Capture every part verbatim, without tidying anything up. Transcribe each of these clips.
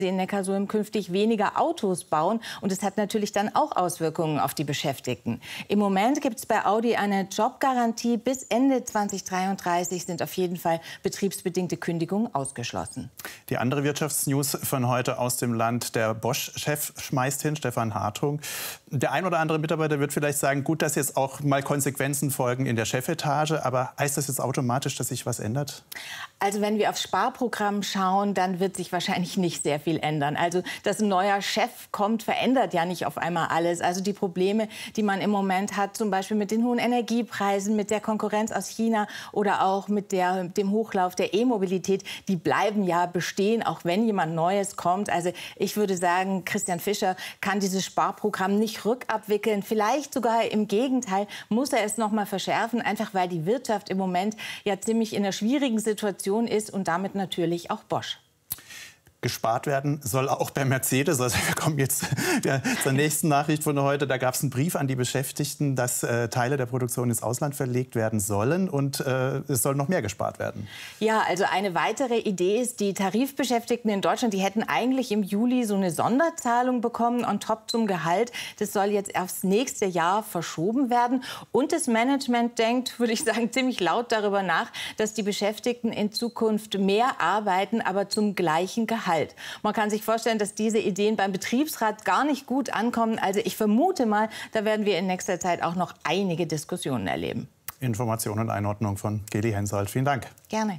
in Neckarsulm künftig weniger Autos bauen. Und es hat natürlich dann auch Auswirkungen auf die Beschäftigten. Im Moment gibt es bei Audi eine Jobgarantie. Bis Ende zweitausenddreiunddreißig sind auf jeden Fall betriebsbedingte Kündigungen ausgeschlossen. Die andere Wirtschaftsnews von heute aus dem Land. Der Bosch-Chef schmeißt hin, Stefan Hartung. Der ein oder andere Mitarbeiter wird vielleicht sagen, gut, dass jetzt auch mal Konsequenzen folgen in der Chefetage. Aber heißt das jetzt automatisch, dass sich was ändert? Also wenn wir aufs Sparprogramm schauen, dann wird sich wahrscheinlich nicht sehr viel ändern. Also dass ein neuer Chef kommt, verändert ja nicht auf einmal alles. Also die Probleme, die man im Moment hat, zum Beispiel mit den hohen Energiepreisen, mit der Konkurrenz aus China oder auch mit der, dem Hochlauf der E-Mobilität, die bleiben ja bestehen, auch wenn jemand Neues kommt. Also ich würde sagen, Christian Fischer kann dieses Sparprogramm nicht rückabwickeln. Vielleicht sogar im Gegenteil, muss er es noch mal verschärfen, einfach weil die Wirtschaft im Moment ja ziemlich in einer schwierigen Situation ist und damit natürlich auch Bosch. Gespart werden soll auch bei Mercedes. Also wir kommen jetzt ja, zur nächsten Nachricht von heute. Da gab es einen Brief an die Beschäftigten, dass äh, Teile der Produktion ins Ausland verlegt werden sollen und äh, es soll noch mehr gespart werden. Ja, also eine weitere Idee ist, die Tarifbeschäftigten in Deutschland, die hätten eigentlich im Juli so eine Sonderzahlung bekommen on top zum Gehalt. Das soll jetzt aufs nächste Jahr verschoben werden. Und das Management denkt, würde ich sagen, ziemlich laut darüber nach, dass die Beschäftigten in Zukunft mehr arbeiten, aber zum gleichen Gehalt. Man kann sich vorstellen, dass diese Ideen beim Betriebsrat gar nicht gut ankommen. Also ich vermute mal, da werden wir in nächster Zeit auch noch einige Diskussionen erleben. Information und Einordnung von Geli Hensoldt. Vielen Dank. Gerne.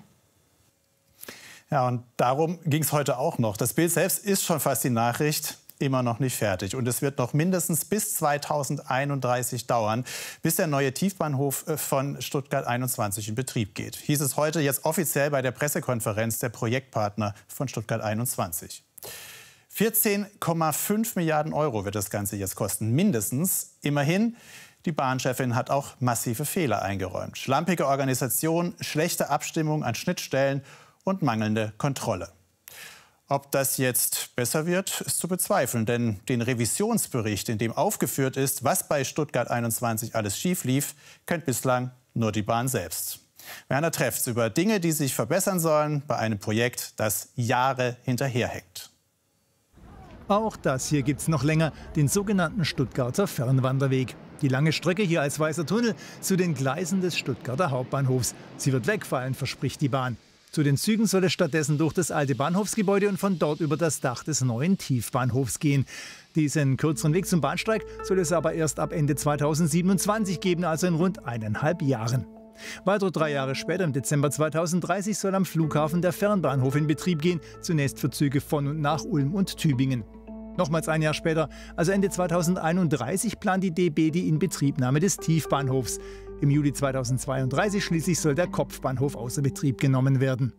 Ja, und darum ging es heute auch noch. Das Bild selbst ist schon fast die Nachricht. Immer noch nicht fertig. Und es wird noch mindestens bis zweitausendeinunddreißig dauern, bis der neue Tiefbahnhof von Stuttgart einundzwanzig in Betrieb geht. Hieß es heute jetzt offiziell bei der Pressekonferenz der Projektpartner von Stuttgart einundzwanzig. vierzehn Komma fünf Milliarden Euro wird das Ganze jetzt kosten, mindestens. Immerhin, die Bahnchefin hat auch massive Fehler eingeräumt. Schlampige Organisation, schlechte Abstimmung an Schnittstellen und mangelnde Kontrolle. Ob das jetzt besser wird, ist zu bezweifeln. Denn den Revisionsbericht, in dem aufgeführt ist, was bei Stuttgart einundzwanzig alles schief lief, kennt bislang nur die Bahn selbst. Werner Treffs über Dinge, die sich verbessern sollen bei einem Projekt, das Jahre hinterherhängt. Auch das hier gibt's noch länger, den sogenannten Stuttgarter Fernwanderweg. Die lange Strecke hier als weißer Tunnel zu den Gleisen des Stuttgarter Hauptbahnhofs. Sie wird wegfallen, verspricht die Bahn. Zu den Zügen soll es stattdessen durch das alte Bahnhofsgebäude und von dort über das Dach des neuen Tiefbahnhofs gehen. Diesen kürzeren Weg zum Bahnsteig soll es aber erst ab Ende zweitausendsiebenundzwanzig geben, also in rund eineinhalb Jahren. Weitere drei Jahre später, im Dezember zweitausenddreißig, soll am Flughafen der Fernbahnhof in Betrieb gehen, zunächst für Züge von und nach Ulm und Tübingen. Nochmals ein Jahr später, also Ende zweitausendeinunddreißig, plant die D B die Inbetriebnahme des Tiefbahnhofs. Im Juli zweitausendzweiunddreißig schließlich soll der Kopfbahnhof außer Betrieb genommen werden.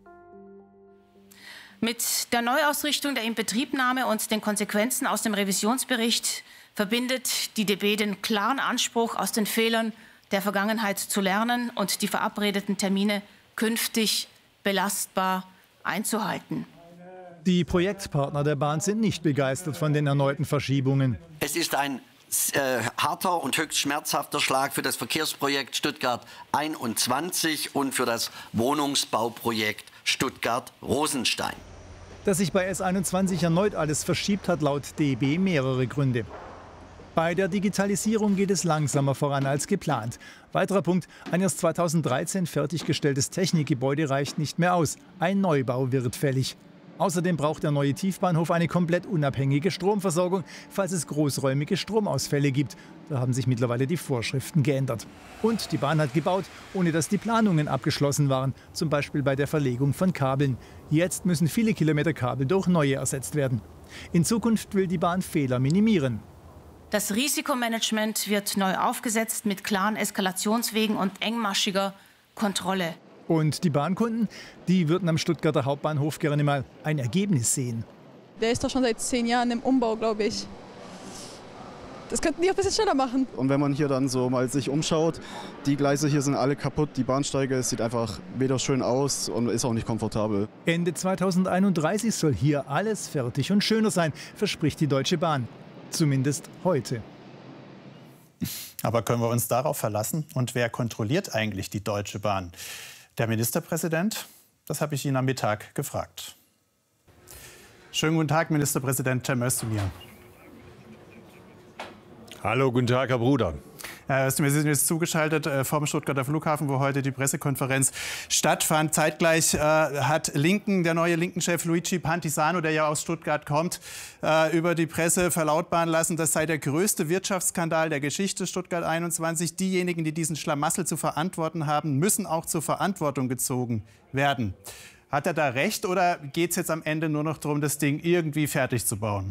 Mit der Neuausrichtung der Inbetriebnahme und den Konsequenzen aus dem Revisionsbericht verbindet die D B den klaren Anspruch, aus den Fehlern der Vergangenheit zu lernen und die verabredeten Termine künftig belastbar einzuhalten. Die Projektpartner der Bahn sind nicht begeistert von den erneuten Verschiebungen. Es ist ein äh, harter und höchst schmerzhafter Schlag für das Verkehrsprojekt Stuttgart einundzwanzig und für das Wohnungsbauprojekt Stuttgart-Rosenstein. Dass sich bei S einundzwanzig erneut alles verschiebt, hat laut D B mehrere Gründe. Bei der Digitalisierung geht es langsamer voran als geplant. Weiterer Punkt, ein erst zweitausenddreizehn fertiggestelltes Technikgebäude reicht nicht mehr aus. Ein Neubau wird fällig. Außerdem braucht der neue Tiefbahnhof eine komplett unabhängige Stromversorgung, falls es großräumige Stromausfälle gibt. Da haben sich mittlerweile die Vorschriften geändert. Und die Bahn hat gebaut, ohne dass die Planungen abgeschlossen waren, zum Beispiel bei der Verlegung von Kabeln. Jetzt müssen viele Kilometer Kabel durch neue ersetzt werden. In Zukunft will die Bahn Fehler minimieren. Das Risikomanagement wird neu aufgesetzt mit klaren Eskalationswegen und engmaschiger Kontrolle. Und die Bahnkunden, die würden am Stuttgarter Hauptbahnhof gerne mal ein Ergebnis sehen. Der ist doch schon seit zehn Jahren im Umbau, glaube ich. Das könnten die auch ein bisschen schneller machen. Und wenn man hier dann so mal sich umschaut, die Gleise hier sind alle kaputt, die Bahnsteige, es sieht einfach weder schön aus und ist auch nicht komfortabel. Ende zweitausendeinunddreißig soll hier alles fertig und schöner sein, verspricht die Deutsche Bahn. Zumindest heute. Aber können wir uns darauf verlassen? Und wer kontrolliert eigentlich die Deutsche Bahn? Der Ministerpräsident? Das habe ich ihn am Mittag gefragt. Schönen guten Tag, Ministerpräsident Cem Özdemir. Hallo, guten Tag, Herr Bruder. Herr Özdemir, Sie sind jetzt zugeschaltet äh, vom Stuttgarter Flughafen, wo heute die Pressekonferenz stattfand. Zeitgleich äh, hat Linken, der neue Linken-Chef Luigi Pantisano, der ja aus Stuttgart kommt, äh, über die Presse verlautbaren lassen, das sei der größte Wirtschaftsskandal der Geschichte Stuttgart einundzwanzig. Diejenigen, die diesen Schlamassel zu verantworten haben, müssen auch zur Verantwortung gezogen werden. Hat er da recht oder geht es jetzt am Ende nur noch darum, das Ding irgendwie fertig zu bauen?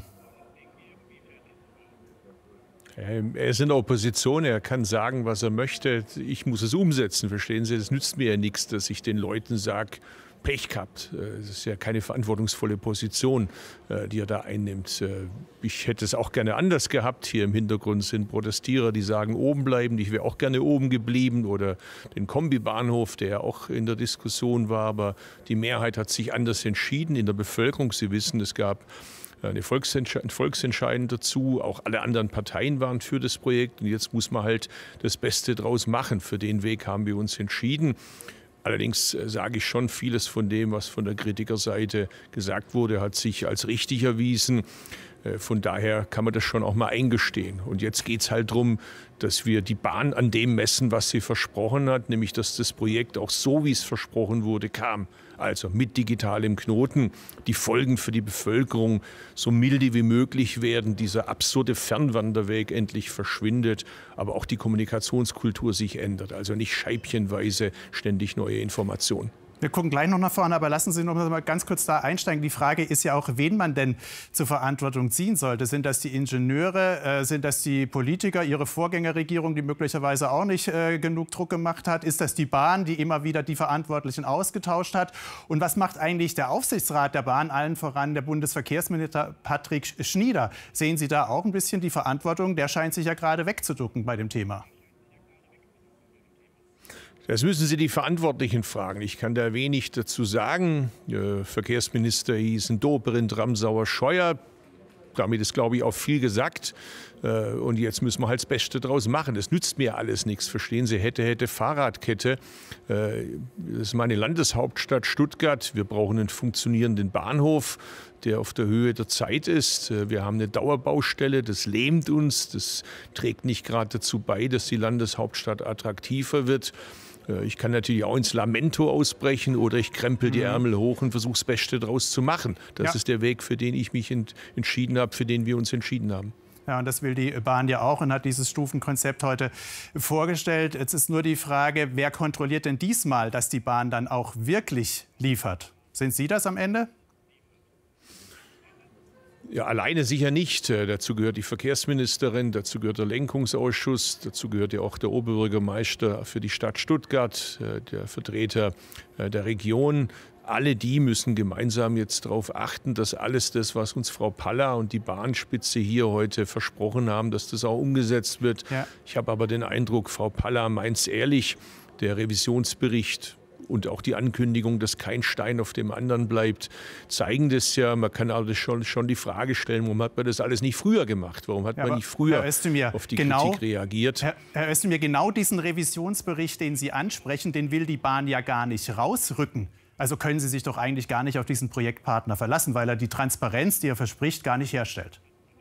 Er ist in der Opposition, er kann sagen, was er möchte. Ich muss es umsetzen, verstehen Sie? Das nützt mir ja nichts, dass ich den Leuten sage, Pech gehabt. Das ist ja keine verantwortungsvolle Position, die er da einnimmt. Ich hätte es auch gerne anders gehabt. Hier im Hintergrund sind Protestierer, die sagen, oben bleiben. Ich wäre auch gerne oben geblieben. Oder den Kombibahnhof, der auch in der Diskussion war. Aber die Mehrheit hat sich anders entschieden in der Bevölkerung. Sie wissen, es gab eine Volksentscheid- ein Volksentscheid dazu. Auch alle anderen Parteien waren für das Projekt. Und jetzt muss man halt das Beste draus machen. Für den Weg haben wir uns entschieden. Allerdings äh, sage ich schon, vieles von dem, was von der Kritikerseite gesagt wurde, hat sich als richtig erwiesen. Äh, von daher kann man das schon auch mal eingestehen. Und jetzt geht es halt darum, dass wir die Bahn an dem messen, was sie versprochen hat, nämlich dass das Projekt auch so, wie es versprochen wurde, kam. Also mit digitalem Knoten, die Folgen für die Bevölkerung so milde wie möglich werden, dieser absurde Fernwanderweg endlich verschwindet, aber auch die Kommunikationskultur sich ändert. Also nicht scheibchenweise ständig neue Informationen. Wir gucken gleich noch nach vorne, aber lassen Sie noch mal ganz kurz da einsteigen. Die Frage ist ja auch, wen man denn zur Verantwortung ziehen sollte. Sind das die Ingenieure, äh, sind das die Politiker, Ihre Vorgängerregierung, die möglicherweise auch nicht äh, genug Druck gemacht hat? Ist das die Bahn, die immer wieder die Verantwortlichen ausgetauscht hat? Und was macht eigentlich der Aufsichtsrat der Bahn, allen voran der Bundesverkehrsminister Patrick Schnieder? Sehen Sie da auch ein bisschen die Verantwortung? Der scheint sich ja gerade wegzuducken bei dem Thema. Das müssen Sie die Verantwortlichen fragen. Ich kann da wenig dazu sagen. Äh, Verkehrsminister hießen Dobrindt, Ramsauer, Scheuer. Damit ist, glaube ich, auch viel gesagt. Äh, und jetzt müssen wir halt das Beste draus machen. Das nützt mir alles nichts. Verstehen Sie, hätte, hätte, Fahrradkette. Äh, das ist meine Landeshauptstadt Stuttgart. Wir brauchen einen funktionierenden Bahnhof, der auf der Höhe der Zeit ist. Wir haben eine Dauerbaustelle, das lähmt uns. Das trägt nicht gerade dazu bei, dass die Landeshauptstadt attraktiver wird. Ich kann natürlich auch ins Lamento ausbrechen oder ich krempel die Ärmel hoch und versuche das Beste daraus zu machen. Das ja. ist der Weg, für den ich mich ent- entschieden habe, für den wir uns entschieden haben. Ja, und das will die Bahn ja auch und hat dieses Stufenkonzept heute vorgestellt. Jetzt ist nur die Frage, wer kontrolliert denn diesmal, dass die Bahn dann auch wirklich liefert? Sind Sie das am Ende? Ja, alleine sicher nicht. Dazu gehört die Verkehrsministerin, dazu gehört der Lenkungsausschuss, dazu gehört ja auch der Oberbürgermeister für die Stadt Stuttgart, der Vertreter der Region. Alle die müssen gemeinsam jetzt darauf achten, dass alles das, was uns Frau Palla und die Bahnspitze hier heute versprochen haben, dass das auch umgesetzt wird. Ja. Ich habe aber den Eindruck, Frau Palla meint es ehrlich, der Revisionsbericht und auch die Ankündigung, dass kein Stein auf dem anderen bleibt, zeigen das ja. Man kann also schon, schon die Frage stellen, warum hat man das alles nicht früher gemacht? Warum hat ja, man nicht früher Özdemir, auf die genau, Kritik reagiert? Herr, Herr Özdemir, genau diesen Revisionsbericht, den Sie ansprechen, den will die Bahn ja gar nicht rausrücken. Also können Sie sich doch eigentlich gar nicht auf diesen Projektpartner verlassen, weil er die Transparenz, die er verspricht, gar nicht herstellt.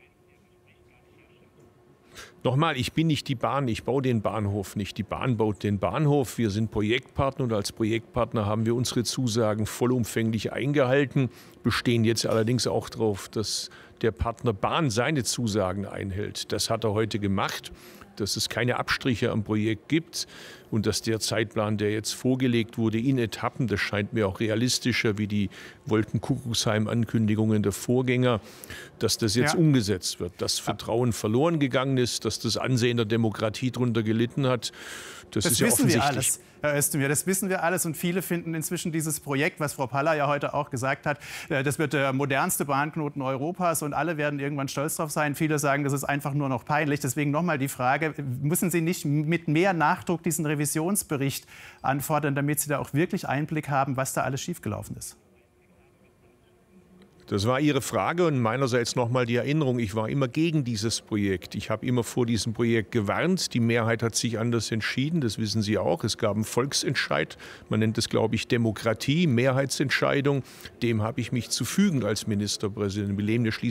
Nochmal, ich bin nicht die Bahn, ich baue den Bahnhof nicht. Die Bahn baut den Bahnhof. Wir sind Projektpartner und als Projektpartner haben wir unsere Zusagen vollumfänglich eingehalten, bestehen jetzt allerdings auch darauf, dass der Partner Bahn seine Zusagen einhält. Das hat er heute gemacht, dass es keine Abstriche am Projekt gibt und dass der Zeitplan, der jetzt vorgelegt wurde, in Etappen, das scheint mir auch realistischer wie die Wolken-Kuckucksheim-Ankündigungen der Vorgänger, dass das jetzt ja. umgesetzt wird. Dass Vertrauen verloren gegangen ist, dass das Ansehen der Demokratie darunter gelitten hat, das, das ist ja wissen wir offensichtlich. alles, Herr Özdemir, das wissen wir alles. Und viele finden inzwischen dieses Projekt, was Frau Palla ja heute auch gesagt hat, das wird der modernste Bahnknoten Europas und alle werden irgendwann stolz drauf sein. Viele sagen, das ist einfach nur noch peinlich. Deswegen nochmal die Frage, müssen Sie nicht mit mehr Nachdruck diesen Revisionsbericht anfordern, damit Sie da auch wirklich Einblick haben, was da alles schiefgelaufen ist? Das war Ihre Frage und meinerseits nochmal die Erinnerung, ich war immer gegen dieses Projekt. Ich habe immer vor diesem Projekt gewarnt. Die Mehrheit hat sich anders entschieden, das wissen Sie auch. Es gab einen Volksentscheid, man nennt es, glaube ich, Demokratie, Mehrheitsentscheidung. Dem habe ich mich zu fügen als Ministerpräsident. Wir leben ja schließlich